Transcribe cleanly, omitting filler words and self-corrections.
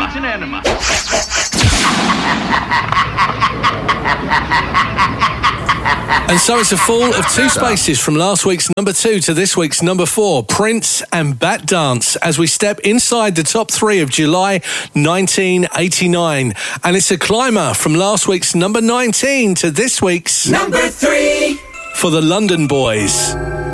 not an enema. And so it's a fall of 2 spaces from last week's number 2 to this week's number 4, Prince and Bat Dance, as we step inside the top 3 of July 1989. And it's a climber from last week's number 19 to this week's number 3 for the London Boys.